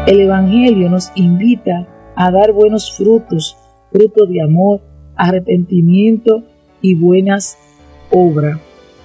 El Evangelio nos invita a dar buenos frutos, frutos de amor, arrepentimiento y buenas obras.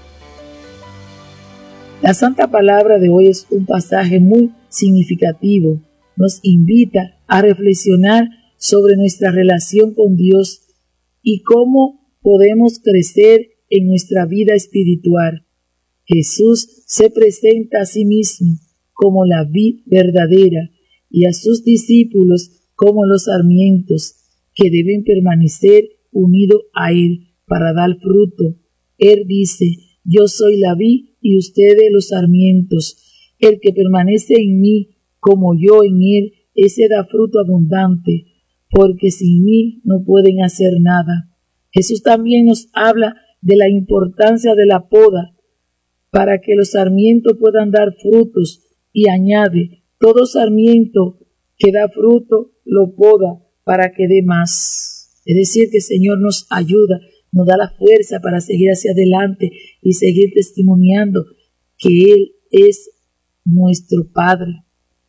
La Santa Palabra de hoy es un pasaje muy significativo. Nos invita a reflexionar sobre nuestra relación con Dios y cómo podemos crecer en nuestra vida espiritual. Jesús se presenta a sí mismo como la vid verdadera y a sus discípulos como los sarmientos que deben permanecer unidos a Él para dar fruto. Él dice: yo soy la vid y ustedes los sarmientos. El que permanece en mí como yo en Él, ese da fruto abundante, porque sin mí no pueden hacer nada. Jesús también nos habla de la importancia de la poda para que los sarmientos puedan dar frutos y añade: todo sarmiento que da fruto lo poda para que dé más. Es decir, que el Señor nos ayuda, nos da la fuerza para seguir hacia adelante y seguir testimoniando que Él es nuestro Padre.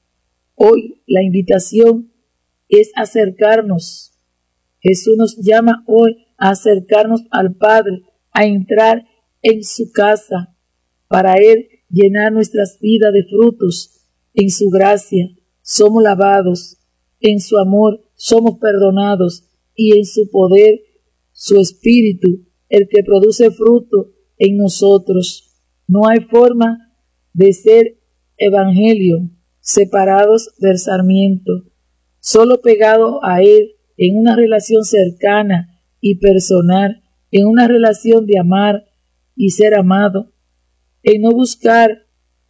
Hoy la invitación es acercarnos. Jesús nos llama hoy a acercarnos al Padre, a entrar en su casa, para Él llenar nuestras vidas de frutos. En su gracia somos lavados, en su amor somos perdonados y en su poder, su Espíritu, el que produce fruto en nosotros. No hay forma de ser evangelio separados del sarmiento, solo pegado a Él en una relación cercana y personal, en una relación de amar y ser amado, en no buscar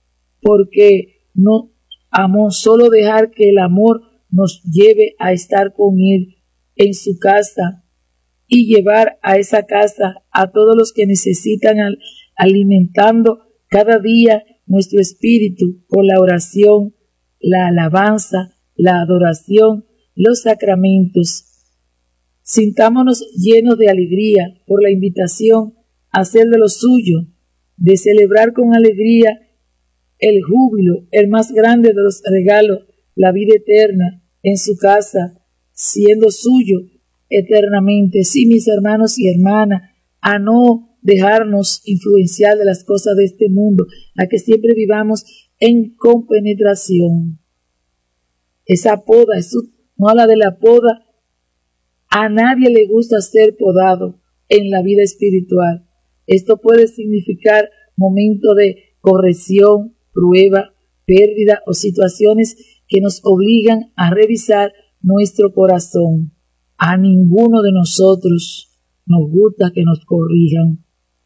porque no amó, solo dejar que el amor nos lleve a estar con Él en su casa y llevar a esa casa a todos los que necesitan, alimentando cada día nuestro espíritu con la oración, la alabanza, la adoración, los sacramentos. Sintámonos llenos de alegría por la invitación a hacer de lo suyo, de celebrar con alegría el júbilo, el más grande de los regalos, la vida eterna en su casa, siendo suyo eternamente. Sí, mis hermanos y hermanas, a no dejarnos influenciar de las cosas de este mundo, a que siempre vivamos en compenetración. Esa poda, Jesús no habla de la poda. A nadie le gusta ser podado en la vida espiritual. Esto puede significar momento de corrección, prueba, pérdida o situaciones que nos obligan a revisar nuestro corazón. A ninguno de nosotros nos gusta que nos corrijan.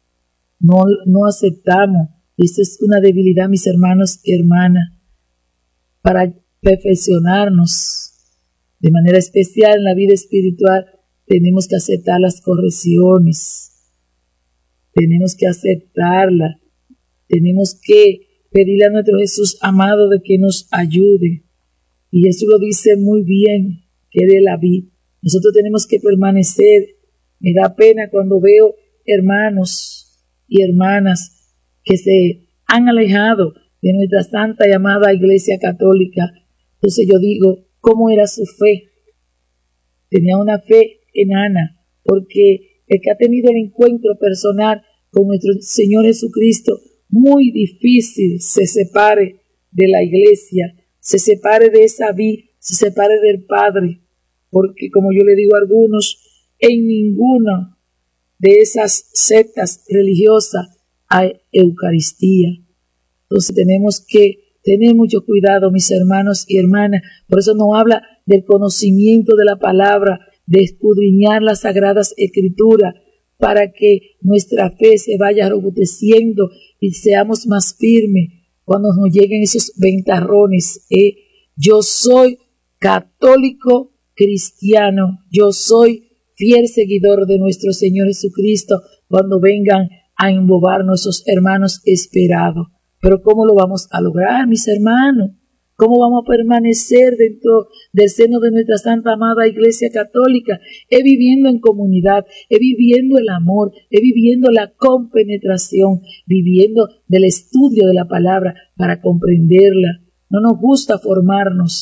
No aceptamos. Esta es una debilidad, mis hermanos y hermanas. Para perfeccionarnos de manera especial en la vida espiritual, tenemos que aceptar las correcciones. Tenemos que aceptarla. Tenemos que pedirle a nuestro Jesús amado de que nos ayude. Y Jesús lo dice muy bien, que de la vid. Nosotros tenemos que permanecer. Me da pena cuando veo hermanos y hermanas que se han alejado de nuestra santa y amada Iglesia Católica. Entonces yo digo, ¿cómo era su fe? Tenía una fe enana, porque el que ha tenido el encuentro personal con nuestro Señor Jesucristo, muy difícil se separe de la Iglesia, se separe de esa vid, se separe del Padre, porque como yo le digo a algunos, en ninguna de esas sectas religiosas hay Eucaristía. Entonces tenemos que tener mucho cuidado, mis hermanos y hermanas. Por eso nos habla del conocimiento de la palabra, de escudriñar las sagradas escrituras, para que nuestra fe se vaya robusteciendo y seamos más firmes cuando nos lleguen esos ventarrones. Yo soy católico cristiano, yo soy fiel seguidor de nuestro Señor Jesucristo, cuando vengan a embobarnos esos hermanos esperados. Pero ¿cómo lo vamos a lograr, mis hermanos? ¿Cómo vamos a permanecer dentro del seno de nuestra santa amada Iglesia Católica? Viviendo en comunidad, viviendo el amor, viviendo la compenetración, viviendo del estudio de la palabra para comprenderla. No nos gusta formarnos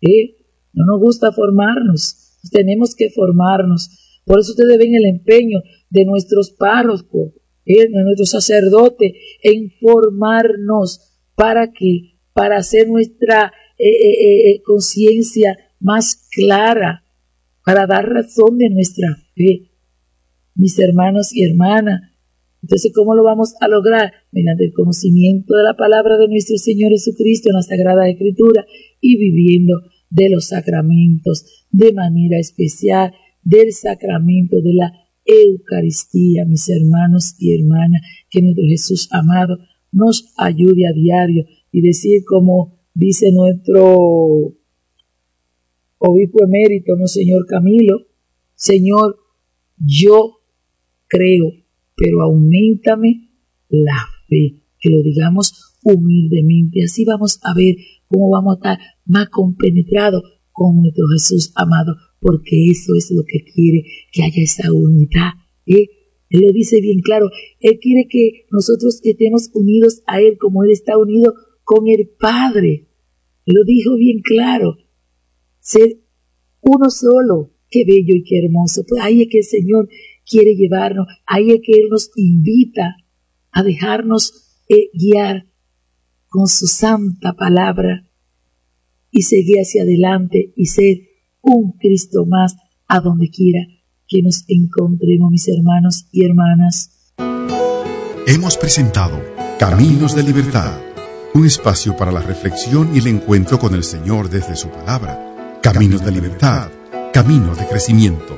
No nos gusta formarnos, tenemos que formarnos. Por eso ustedes ven el empeño de nuestros párrocos, de nuestros sacerdotes, en formarnos. ¿Para qué? Para hacer nuestra conciencia más clara, para dar razón de nuestra fe. Mis hermanos y hermanas, entonces, ¿cómo lo vamos a lograr? Mediante el conocimiento de la palabra de nuestro Señor Jesucristo en la Sagrada Escritura y viviendo de los sacramentos de manera especial, del sacramento de la Eucaristía, mis hermanos y hermanas, que nuestro Jesús amado nos ayude a diario y decir como dice nuestro obispo emérito, Monseñor Camilo: Señor, yo creo, pero auméntame la fe. Que lo digamos humildemente, así vamos a ver cómo vamos a estar más compenetrados con nuestro Jesús amado, porque eso es lo que quiere, que haya esa unidad. Él lo dice bien claro, Él quiere que nosotros estemos unidos a Él como Él está unido con el Padre. Él lo dijo bien claro, ser uno solo. Qué bello y qué hermoso. Pues ahí es que el Señor quiere llevarnos, ahí es que Él nos invita a dejarnos guiar con su santa palabra y seguir hacia adelante y ser un Cristo más a donde quiera que nos encontremos, mis hermanos y hermanas. Hemos presentado Caminos de Libertad, un espacio para la reflexión y el encuentro con el Señor desde su palabra. Caminos de Libertad, camino de crecimiento.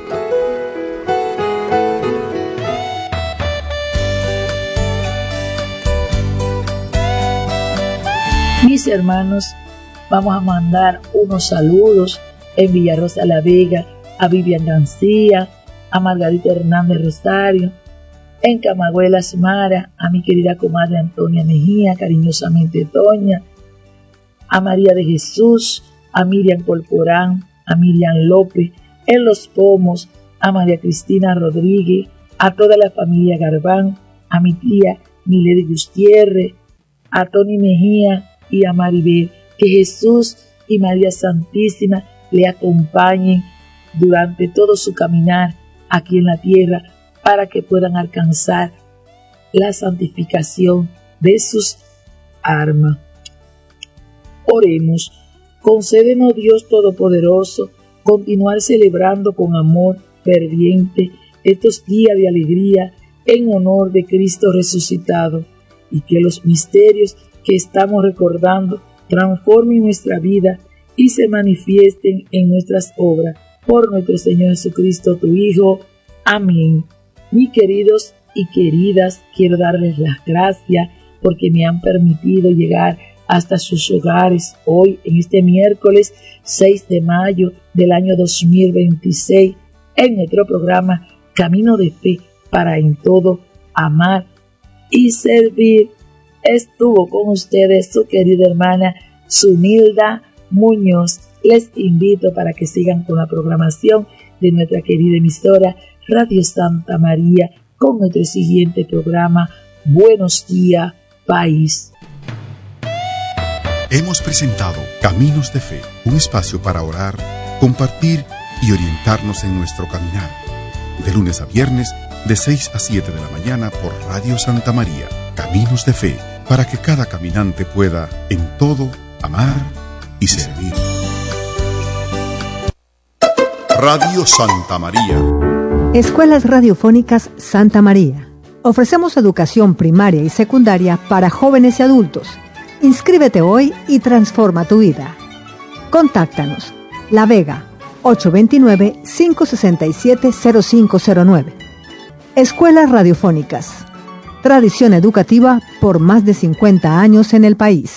Mis hermanos, vamos a mandar unos saludos en Villarrosa La Vega a Vivian García, a Margarita Hernández Rosario, en Camagüey Las Maras a mi querida comadre Antonia Mejía, cariñosamente Toña, a María de Jesús, a Miriam Corporán, a Miriam López, en Los Pomos, a María Cristina Rodríguez, a toda la familia Garbán, a mi tía Milady Gutiérrez, a Tony Mejía y a Maribel. Que Jesús y María Santísima le acompañen durante todo su caminar aquí en la tierra para que puedan alcanzar la santificación de sus almas. Oremos. Concédenos, Dios Todopoderoso, continuar celebrando con amor ferviente estos días de alegría en honor de Cristo resucitado, y que los misterios que estamos recordando transformen nuestra vida y se manifiesten en nuestras obras. Por nuestro Señor Jesucristo, tu Hijo. Amén. Mis queridos y queridas, quiero darles las gracias porque me han permitido llegar hasta sus hogares hoy, en este miércoles 6 de mayo del año 2026, en nuestro programa Camino de Fe para en todo amar y servir. Estuvo con ustedes su querida hermana Zunilda Muñoz. Les invito para que sigan con la programación de nuestra querida emisora Radio Santa María con nuestro siguiente programa Buenos Días, País. Hemos presentado Caminos de Fe, un espacio para orar, compartir y orientarnos en nuestro caminar. De lunes a viernes, de 6 a 7 de la mañana por Radio Santa María. Caminos de Fe, para que cada caminante pueda, en todo, amar y servir. Radio Santa María. Escuelas Radiofónicas Santa María. Ofrecemos educación primaria y secundaria para jóvenes y adultos. Inscríbete hoy y transforma tu vida. Contáctanos. La Vega, 829-567-0509. Escuelas Radiofónicas. Tradición educativa por más de 50 años en el país.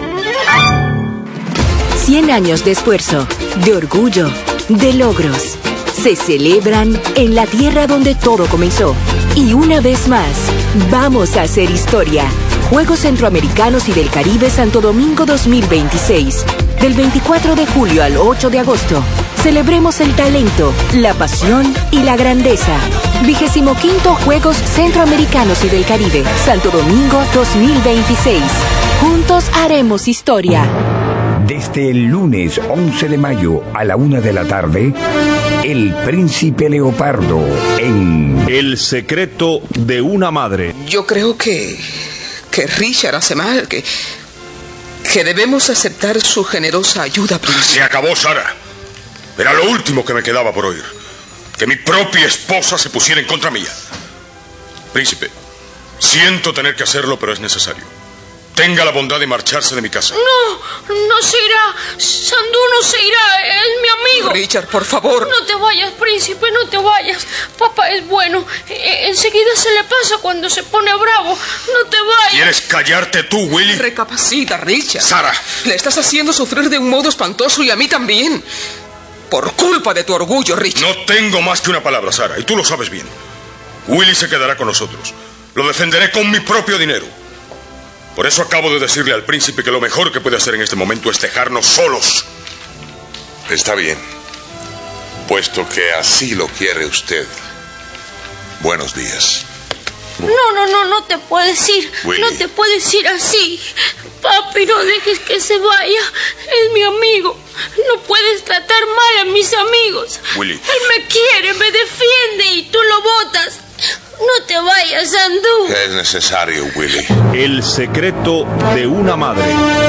100 años de esfuerzo, de orgullo, de logros. Se celebran en la tierra donde todo comenzó. Y una vez más, vamos a hacer historia. Juegos Centroamericanos y del Caribe Santo Domingo 2026. Del 24 de julio al 8 de agosto. Celebremos el talento, la pasión y la grandeza. 25º Juegos Centroamericanos y del Caribe Santo Domingo 2026. Juntos haremos historia. Desde Este lunes 11 de mayo a la 1 de la tarde, El Príncipe Leopardo en El secreto de una madre. Yo creo que Richard hace mal, que debemos aceptar su generosa ayuda, príncipe. Se acabó, Sara. Era lo último que me quedaba por oír. Que mi propia esposa se pusiera en contra mía. Príncipe, siento tener que hacerlo, pero es necesario. Tenga la bondad de marcharse de mi casa. No se irá. Sandú no se irá. Es mi amigo. Richard, por favor. No te vayas, príncipe, no te vayas. Papá es bueno. Enseguida se le pasa cuando se pone bravo. No te vayas. ¿Quieres callarte tú, Willy? Recapacita, Richard. Sara. Le estás haciendo sufrir de un modo espantoso y a mí también. Por culpa de tu orgullo, Richard. No tengo más que una palabra, Sara, y tú lo sabes bien. Willy se quedará con nosotros. Lo defenderé con mi propio dinero. Por eso acabo de decirle al príncipe que lo mejor que puede hacer en este momento es dejarnos solos. Está bien. Puesto que así lo quiere usted. Buenos días. No te puedes ir. Willy. No te puedes ir así. Papi, no dejes que se vaya. Es mi amigo. No puedes tratar mal a mis amigos. Willy. Él me quiere, me defiende y tú lo botas. No te vayas, Sandú. Es necesario, Willy. El secreto de una madre.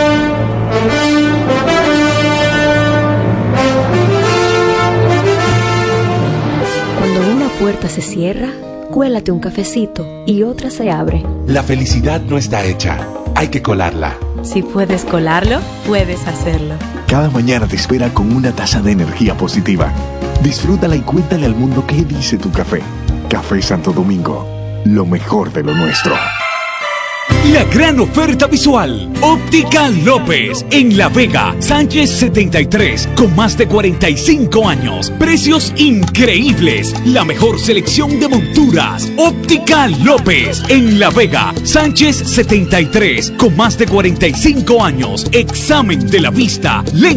Cuando una puerta se cierra, cuélate un cafecito y otra se abre. La felicidad no está hecha, hay que colarla. Si puedes colarlo, puedes hacerlo. Cada mañana te espera con una taza de energía positiva. Disfrútala y cuéntale al mundo qué dice tu café. Café Santo Domingo, lo mejor de lo nuestro. La gran oferta visual. Óptica López, en La Vega, Sánchez 73, con más de 45 años. Precios increíbles. La mejor selección de monturas. Óptica López, en La Vega, Sánchez 73, con más de 45 años. Examen de la vista, lentes